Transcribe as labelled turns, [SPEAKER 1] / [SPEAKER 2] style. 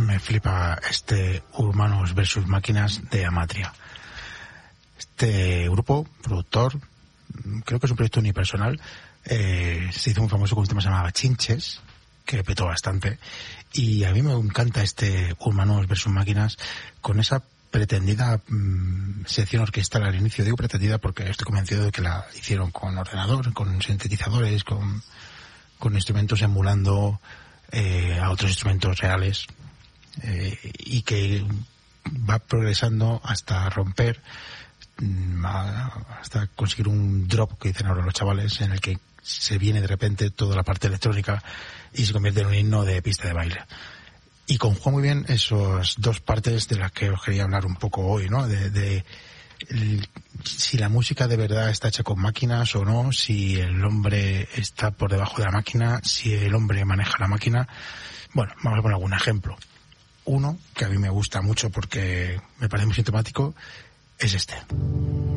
[SPEAKER 1] me flipa este Humanos vs Máquinas de Amatria. Este grupo, productor, creo que es un proyecto unipersonal, se hizo muy famoso con un tema que se llamaba Chinches, que petó bastante, y a mí me encanta este Humanos vs Máquinas con esa pretendida sección orquestal al inicio. Digo pretendida porque estoy convencido de que la hicieron con ordenador, con sintetizadores, con instrumentos emulando a otros instrumentos reales, y que va progresando hasta romper, hasta conseguir un drop, que dicen ahora los chavales, en el que se viene de repente toda la parte electrónica y se convierte en un himno de pista de baile. Y conjuga muy bien esas dos partes de las que os quería hablar un poco hoy, ¿no? Si la música de verdad está hecha con máquinas o no, si el hombre está por debajo de la máquina, si el hombre maneja la máquina. Bueno, vamos a poner algún ejemplo. Uno que a mí me gusta mucho porque me parece muy sintomático es este.